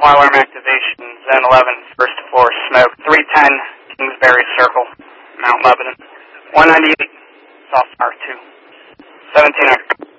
alarm activation, Zone 11, first floor, smoke. 310, Kingsbury Circle, Mount Lebanon. 198, South Park 2. 1700.